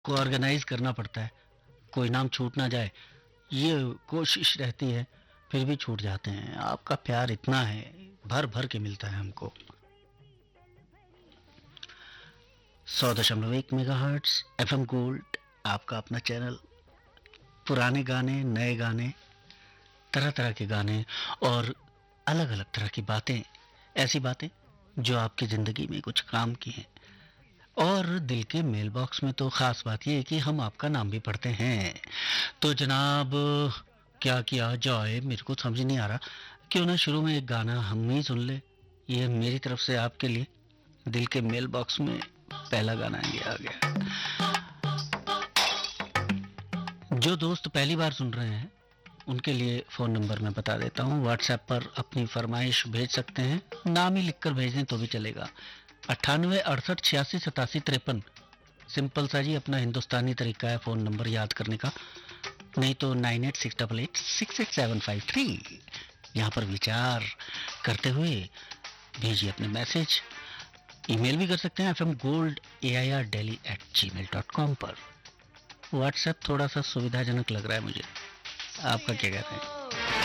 को ऑर्गेनाइज करना पड़ता है, कोई नाम छूट ना जाए, ये कोशिश रहती है, फिर भी छूट जाते हैं। आपका प्यार इतना है, भर भर के मिलता है हमको। 100.1 मेगाहर्ट्ज एफएम गोल्ड, आपका अपना चैनल। पुराने गाने, नए गाने, तरह तरह के गाने और अलग अलग तरह की बातें, ऐसी बातें जो आपकी जिंदगी में कुछ काम की हैं। और दिल के मेल बॉक्स में तो खास बात यह है कि हम आपका नाम भी पढ़ते हैं। तो जनाब, क्या किया जाए, मेरे को समझ नहीं आ रहा। क्यों ना शुरू में एक गाना हम ही सुन ले। ये मेरी तरफ से आपके लिए दिल के मेल बॉक्स में पहला गाना ये आ गया। जो दोस्त पहली बार सुन रहे हैं उनके लिए फ़ोन नंबर मैं बता देता हूँ। व्हाट्सएप पर अपनी फरमाइश भेज सकते हैं, नाम ही लिखकर भेज दें तो भी चलेगा। 98 68 86 87 53। सिंपल सा जी, अपना हिंदुस्तानी तरीका है फ़ोन नंबर याद करने का। नहीं तो 98 688 68753, यहाँ पर विचार करते हुए भेजिए अपने मैसेज। ईमेल भी कर सकते हैं fmgold@air delhi@gmail.com पर। व्हाट्सएप थोड़ा सा सुविधाजनक लग रहा है मुझे, आपका क्या कहते हैं?